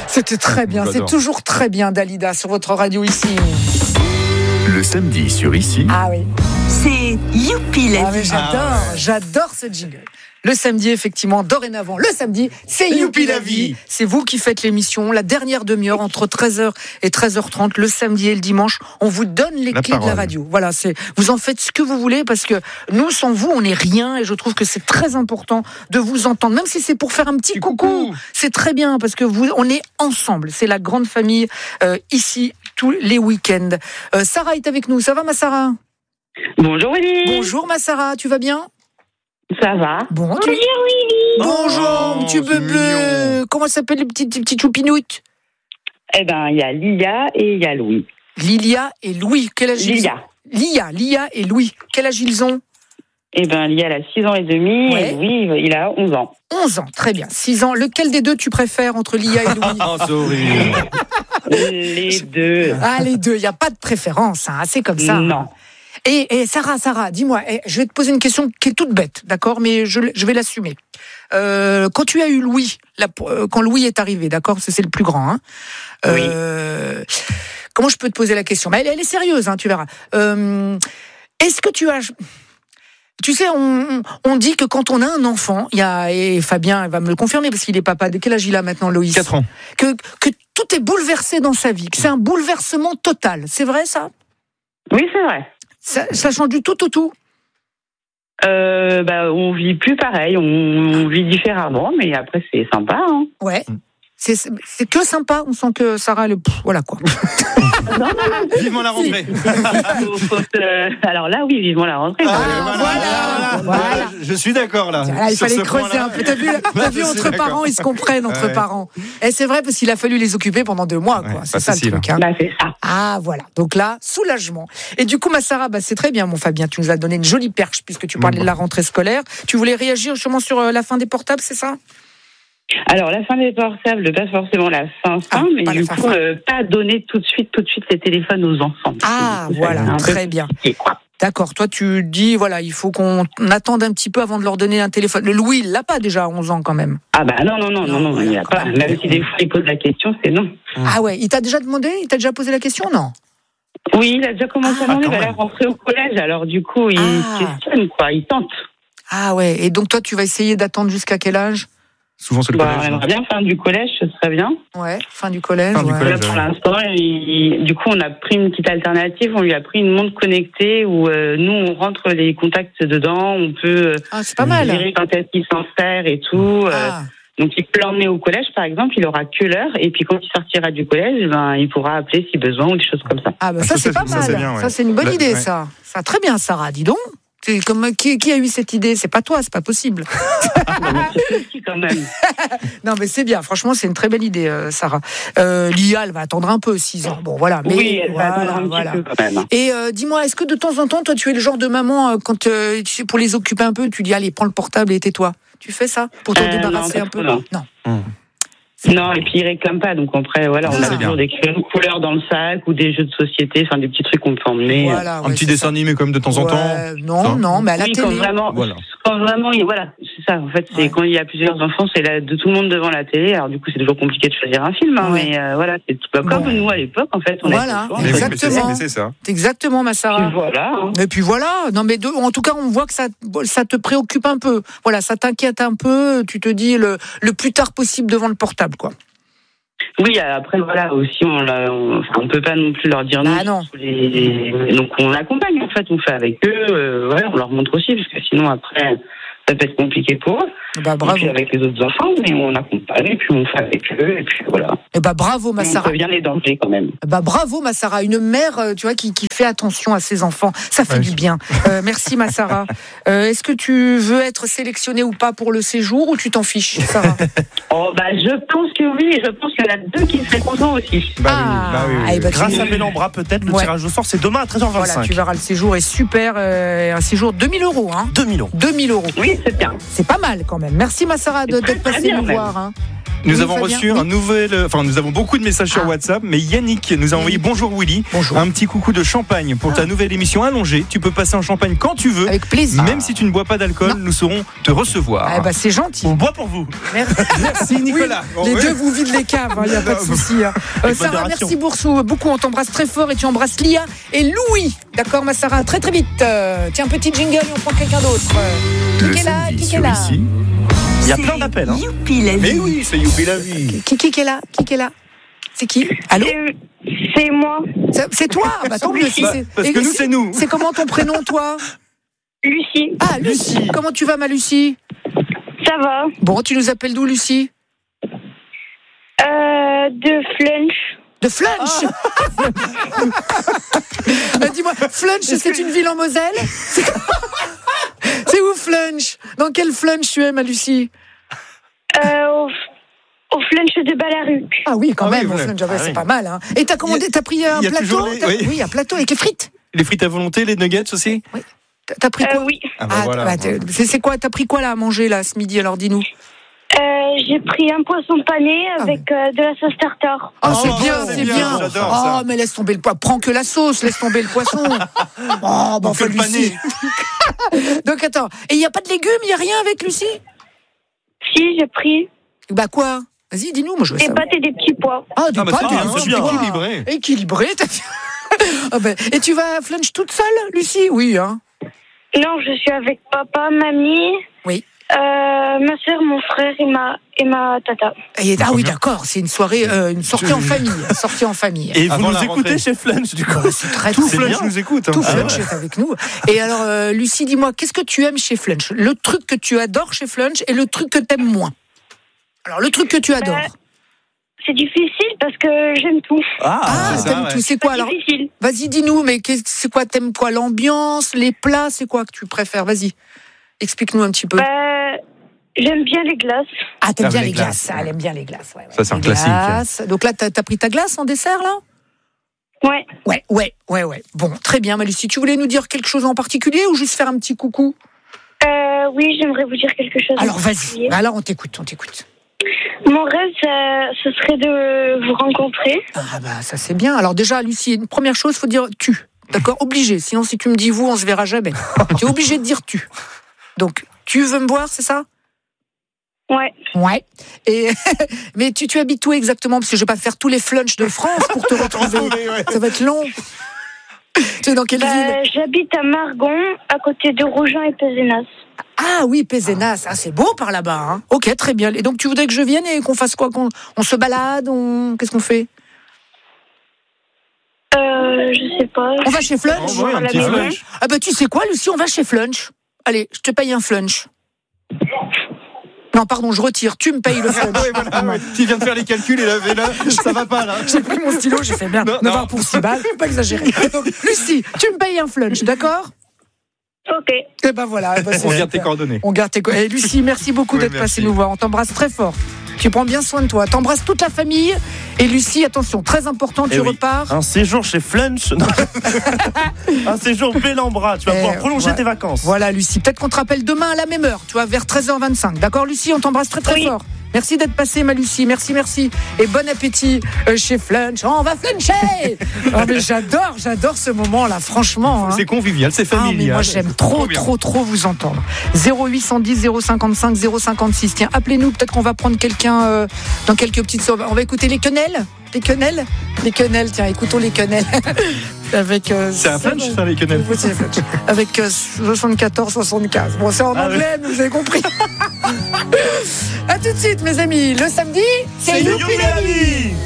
C'était très bien, c'est toujours très bien Dalida sur votre radio ici. Le samedi sur Ici. Ah oui. C'est Youpi la vie. J'adore ce jingle. Le samedi, effectivement, dorénavant, le samedi, c'est Youpi la vie. C'est vous qui faites l'émission, la dernière demi-heure entre 13h et 13h30, le samedi et le dimanche. On vous donne les clés de la radio. Voilà, vous en faites ce que vous voulez parce que nous, sans vous, on n'est rien et je trouve que c'est très important de vous entendre. Même si c'est pour faire un petit coucou, c'est très bien parce que on est ensemble. C'est la grande famille ici tous les week-ends. Sarah est avec nous. Ça va, ma Sarah ? Bonjour Willy. Bonjour, ma Sarah. Tu vas bien ? Ça va. Bonjour Willy. Bonjour, petit bébé. Comment s'appellent les petits choupinoutes ? Eh ben, il y a Lia et il y a Louis. Lilia et Louis. Quel âge ils ont ? Lia et Louis. Quel âge ils ont ? Eh ben, Lia, elle a 6 ans et demi et Louis, il a 11 ans. 11 ans, très bien. 6 ans. Lequel des deux tu préfères entre Lia et Louis ? Oh, c'est horrible. Les deux. Ah, les deux. Il n'y a pas de préférence. Hein. C'est comme ça. Non. Et Sarah, dis-moi, je vais te poser une question qui est toute bête, d'accord, mais je vais l'assumer. Quand tu as eu Louis, quand Louis est arrivé, d'accord, c'est le plus grand, hein. Oui. Comment je peux te poser la question ? Mais elle est sérieuse, hein, tu verras. Est-ce que tu as... Tu sais, on dit que quand on a un enfant, et Fabien va me le confirmer parce qu'il est papa. De quel âge il a maintenant, Loïs ? 4 ans. Que tout est bouleversé dans sa vie, que c'est un bouleversement total. C'est vrai, ça ? Oui, c'est vrai. Ça change du tout au tout. On vit plus pareil, on vit différemment, mais après c'est sympa. Hein. Ouais. C'est que sympa. On sent que Sarah, voilà quoi. Non. Vivement la rentrée. Alors là, oui, vivement la rentrée. Voilà. Je suis d'accord là. Il fallait creuser un peu. T'as vu entre parents, ils se comprennent entre parents. Et c'est vrai parce qu'il a fallu les occuper pendant 2 mois. Quoi. C'est ça le truc. Hein. C'est ça. Ah voilà. Donc là, soulagement. Et du coup, ma Sarah, c'est très bien, mon Fabien. Tu nous as donné une jolie perche puisque tu parlais de la rentrée scolaire. Tu voulais réagir justement sur la fin des portables, c'est ça ? Alors, la fin des portables, pas forcément la fin, mais du coup, pas donner tout de suite les téléphones aux enfants. Ah, voilà, très bien. D'accord, toi tu dis, voilà, il faut qu'on attende un petit peu avant de leur donner un téléphone. Le Louis, il l'a pas déjà à 11 ans quand même. Ah bah non, il l'a pas. Même si des fois il pose la question, c'est non. Ah ouais, il t'a déjà demandé ? Il t'a déjà posé la question, non ? Oui, il a déjà commencé à demander, la rentrée au collège, alors du coup, il questionne, quoi, il tente. Ah ouais, et donc toi tu vas essayer d'attendre jusqu'à quel âge ? Souvent c'est le collège. On aimerait bien fin du collège, ce serait bien. Ouais, fin du collège. Là, pour l'instant, du coup, on a pris une petite alternative. On lui a pris une montre connectée où nous, on rentre les contacts dedans. On peut c'est pas mal. Gérer quand est-ce qu'il s'en sert et tout. Donc, il peut l'emmener au collège, par exemple. Il aura que l'heure. Et puis, quand il sortira du collège, il pourra appeler si besoin ou des choses comme ça. Ah, ça, c'est pas mal. Ça, c'est une bonne idée, ça. Ça, très bien, Sarah. Dis donc. C'est comme qui a eu cette idée ? C'est pas toi, c'est pas possible. Quand même. Non, mais c'est bien. Franchement, c'est une très belle idée, Sarah. Lia, elle va attendre un peu, 6 ans. Bon, voilà. Mais oui, elle va attendre un petit peu quand même. Et dis-moi, est-ce que de temps en temps, toi, tu es le genre de maman quand pour les occuper un peu, tu dis allez, prends le portable et tais-toi. Tu fais ça pour te débarrasser un peu ? Non. Non, et puis il réclame pas, donc après, voilà, on a toujours des crayons de couleur dans le sac ou des jeux de société, enfin des petits trucs qu'on peut emmener. Voilà, un petit dessin animé quand même de temps en temps. Non, mais à la télé. Quand vraiment, c'est ça. En fait, c'est quand il y a plusieurs enfants, c'est de tout le monde devant la télé. Alors du coup, c'est toujours compliqué de choisir un film, mais voilà, c'est comme nous à l'époque, en fait. Exactement. C'est ça. Exactement, ma Sarah. Et puis voilà. Non, mais en tout cas, on voit que ça te préoccupe un peu. Voilà, ça t'inquiète un peu. Tu te dis le plus tard possible devant le portable, quoi. Oui, après voilà aussi on peut pas non plus leur dire non. Donc on accompagne en fait, on fait avec eux, on leur montre aussi parce que sinon après ça peut être compliqué pour eux. Bravo. Et puis avec les autres enfants, mais on accompagne et puis on fait avec eux et puis voilà. Bravo ma Sarah. On prévient les dangers quand même. Bravo ma Sarah, une mère tu vois qui fait attention à ses enfants, ça fait du bien. Merci ma Sarah. Est-ce que tu veux être sélectionnée ou pas pour le séjour ou tu t'en fiches, Sarah ? Je pense que oui, et je pense qu'il y en a 2 qui seraient contents aussi. Oui. Grâce à Bellambra, peut-être, le tirage au sort, c'est demain à 13h25. Voilà, tu verras, le séjour est super. Un séjour 2 000 €. Hein. 2 000 €. 2 000 €. Oui, c'est bien. C'est pas mal quand même. Merci ma Sarah d'être passée nous voir. Hein. Nous avons reçu nous avons beaucoup de messages sur WhatsApp, mais Yannick nous a envoyé bonjour Willy. Bonjour. Un petit coucou de champagne pour ta nouvelle émission allongée. Tu peux passer en champagne quand tu veux. Avec plaisir. Même si tu ne bois pas d'alcool, nous saurons te recevoir. Ah bah c'est gentil. On boit pour vous. Merci Nicolas. Oui, les deux vous vident les caves, il n'y a pas de souci. Sarah, merci beaucoup. On t'embrasse très fort et tu embrasses Lia et Louis. D'accord ma Sarah, très très vite. Tiens, petit jingle et on prend quelqu'un d'autre. Le samedi sur ici. Il y a plein d'appels. Hein. Youpi la vie. Mais oui, c'est Youpi la vie. Qui est là? C'est qui? Allô? C'est moi. C'est toi? Bah tant mieux. Parce que nous, c'est nous. C'est comment ton prénom, toi? Lucie. Ah, Lucie. Comment tu vas, ma Lucie? Ça va. Bon, tu nous appelles d'où, Lucie? De Flunch. De Flunch. Dis-moi, Flunch, c'est une ville en Moselle? C'est où Flunch? Dans quel Flunch tu es, ma Lucie? Au Flunch de Balaruc. Ah oui, quand même, au Flunch, c'est pas mal. Hein. Et t'as commandé, t'as pris un plateau? Oui, un plateau avec les frites. Les frites à volonté, les nuggets aussi? Oui. T'as pris quoi? Oui. C'est quoi? T'as pris quoi là à manger là ce midi? Alors dis-nous. J'ai pris un poisson pané avec de la sauce tartare. Oh, c'est bien. J'adore ça. Mais laisse tomber le poisson. Prends que la sauce, laisse tomber le poisson. Oh, bon, le pané. Donc attends, et il n'y a pas de légumes, il n'y a rien avec Lucie? Si, j'ai pris. Bah quoi? Vas-y, dis-nous, moi je veux savoir. Des pâtes et des petits pois. Ah, des pâtes et des petits pois. Équilibré. Équilibré, t'as dit. Et tu vas à Flunch toute seule, Lucie? Oui, hein. Non, je suis avec papa, mamie. Oui. Ma soeur, mon frère et ma tata. Ah oui, d'accord, c'est une soirée, une sortie en famille. Et vous nous écoutez chez Flunch, du coup? C'est très Tout Flunch nous écoute. Tout Flunch est avec nous. Et alors, Lucie, dis-moi, qu'est-ce que tu aimes chez Flunch? Le truc que tu adores chez Flunch et le truc que t'aimes moins. Alors, le truc que tu adores. C'est difficile parce que j'aime tout. T'aimes tout. C'est quoi alors? Difficile. Vas-y, dis-nous, mais c'est quoi? T'aimes quoi? L'ambiance, les plats, c'est quoi que tu préfères? Vas-y, explique-nous un petit peu. J'aime bien les glaces. Ah, t'aimes bien les glaces. Elle aime bien les glaces. Ouais. Ça, c'est un classique. Donc là, t'as pris ta glace en dessert, là? Ouais. Bon, très bien, Lucie. Tu voulais nous dire quelque chose en particulier ou juste faire un petit coucou? Oui, j'aimerais vous dire quelque chose. Alors, vas-y. Alors, on t'écoute. Mon rêve, ce serait de vous rencontrer. Ah bah, ça c'est bien. Alors déjà, Lucie, une première chose, il faut dire tu. D'accord? Obligé. Sinon, si tu me dis vous, on se verra jamais. Tu es obligé de dire tu. Donc, tu veux me voir, c'est ça? Ouais. Et mais tu habites où exactement? Parce que je vais pas faire tous les flunchs de France pour te retrouver. Ça va être long. Tu es dans quelle ville? J'habite à Margon, à côté de Rougen et Pézenas. Ah oui, Pézenas. Ah, c'est beau par là-bas. Hein. Ok, très bien. Et donc, tu voudrais que je vienne et qu'on fasse quoi? On se balade? Qu'est-ce qu'on fait? Je sais pas. On va chez Flunch? Un petit Flunch. Ah bah tu sais quoi, Lucie, on va chez Flunch. Allez, je te paye un Flunch. Non, pardon, je retire. Tu me payes le Flunch. Tu viens de faire les calculs et là, ça va pas là. J'ai pris mon stylo, j'ai fait merde. 9 pour 6 balles, faut pas exagérer. Donc, Lucie, tu me payes un Flunch, d'accord? Ok. Et ben voilà. On garde tes coordonnées. Et Lucie, merci beaucoup d'être passée nous voir. On t'embrasse très fort. Tu prends bien soin de toi. T'embrasses toute la famille. Et Lucie, attention, très important, tu repars. Un séjour chez Flunch. Un séjour Bellambra. Tu vas pouvoir prolonger tes vacances. Voilà, Lucie. Peut-être qu'on te rappelle demain à la même heure, tu vois, vers 13h25. D'accord, Lucie, on t'embrasse très très fort. Merci d'être passée, ma Lucie. Merci. Et bon appétit chez Flunch. On va fluncher. Mais j'adore ce moment-là, franchement. C'est convivial, c'est familial. Mais moi, j'aime trop vous entendre. 0810 055 056. Tiens, appelez-nous. Peut-être qu'on va prendre quelqu'un dans quelques petites sauves. On va écouter les quenelles. Les quenelles, tiens, écoutons les quenelles. Avec, c'est un Flunch, ça, les quenelles. Oui, c'est Flunch. Avec 74-75. Bon, c'est en anglais, mais vous avez compris. À tout de suite, mes amis. Le samedi, c'est Youpi la vie.